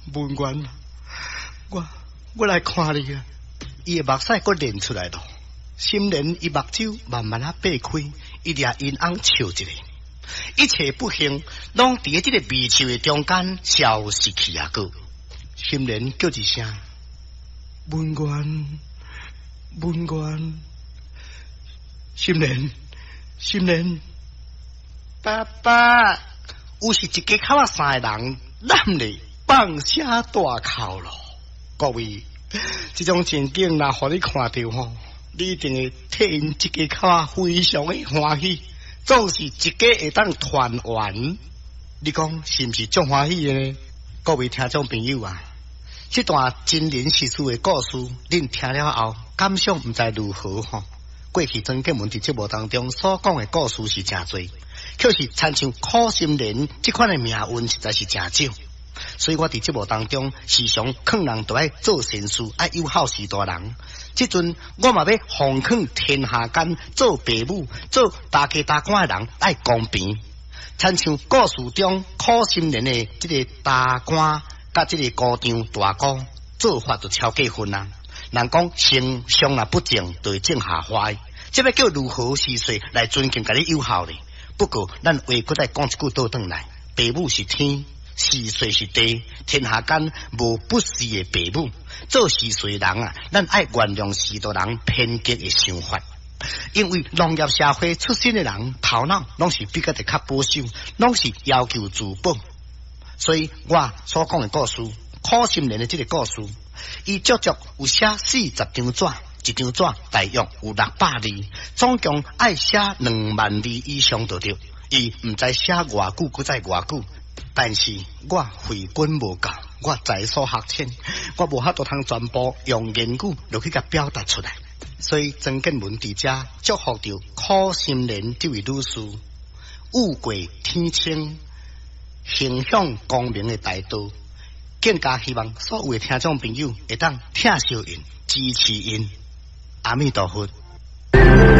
文官，我来看你啊！伊的目屎搁练出来了，心莲伊目睭慢慢啊擘开，伊掠因翁笑一个，一切不幸拢伫这个微笑的中间消失去啊！个心莲叫一声文官，文官，心莲，爸爸，有是一家口啊三个人，咱咧放声大哭咯，各位。这种情景若互你看到吼，你一定会替因一家口啊非常的欢喜，总是一家会当团圆。你讲是毋是足欢喜的呢？各位听众朋友啊，这段真人实事的故事，恁听了后感想毋知如何吼？过去曾建文伫节目当中所讲的故事是真多，却是亲像苦心莲这款的命运实在是真少。所以我伫节目当中时常劝人都爱做善事，爱友好是大人。即阵我嘛要奉劝天下间做父母、做大家大官的人爱公平。亲像故事中苦心莲的这个大官甲这个姑丈大姑做法就超过分啊！人讲丞相若不正，就会正下坏。这要叫如何时势来尊敬甲你友好呢？不过咱话搁再讲一句倒转来，父母是天。时势是地，天下间无不是的父母。做时势人啊，咱爱原谅许多人偏激的想法。因为农业社会出身的人，头脑拢是比较较保守，拢是要求自保。所以我所讲的故事，苦心莲的这个故事，伊足足有写40张纸，一张纸大约有600字，总共爱写2万字以上就对。伊毋知写偌久，搁再偌久。但是我慧根无够，我在所学浅，我无法度通全部用言语落去甲表达出来。所以曾建文伫遮祝福着苦心莲这位女士，误过天清，形象光明的大道。更加希望所有的听众朋友会当听小因，支持因。阿弥陀佛。